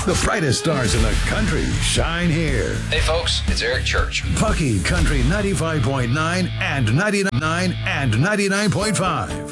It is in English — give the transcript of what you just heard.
The brightest stars in the country shine here. Hey folks, it's Eric Church. Pucky Country 95.9 and 99 and 99.5.